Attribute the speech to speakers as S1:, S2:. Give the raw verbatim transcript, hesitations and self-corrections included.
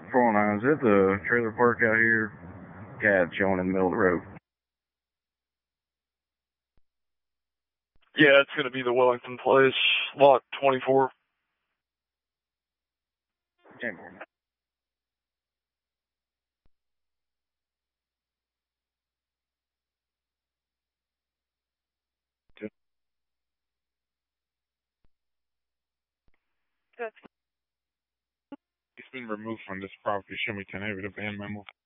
S1: four oh nine, is it the trailer park out here? Yeah, it's showing in the middle of the road.
S2: Yeah, it's going to be the Wellington Place, lot twenty-four.
S1: ten
S3: It's been removed from this property. Show me ten A with a band memo.